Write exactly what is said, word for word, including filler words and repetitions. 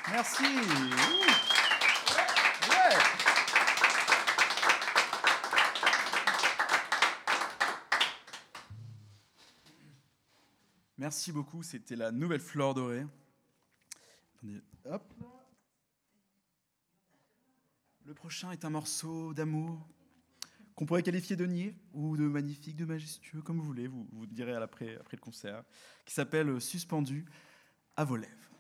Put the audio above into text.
Merci. Ouh. Ouais. Merci beaucoup, c'était la nouvelle Flore dorée. Attendez, hop. Le prochain est un morceau d'amour qu'on pourrait qualifier de niais ou de magnifique, de majestueux, comme vous voulez, vous, vous direz après, après le concert, qui s'appelle Suspendu à vos lèvres.